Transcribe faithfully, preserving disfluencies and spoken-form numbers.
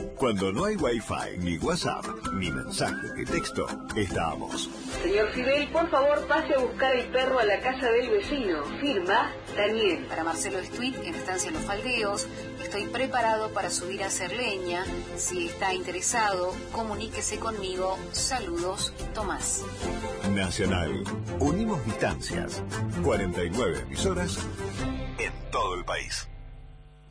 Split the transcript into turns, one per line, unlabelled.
Cuando no hay Wi-Fi, ni WhatsApp, ni mensaje de texto, estamos.
Señor Fidel, por favor, pase a buscar el perro a la casa del vecino. Firma, Daniel.
Para Marcelo Estuit, en Estancia Los Faldeos, estoy preparado para subir a hacer leña. Si está interesado, comuníquese conmigo. Saludos, Tomás.
Nacional. Unimos distancias. cuarenta y nueve emisoras en todo el país.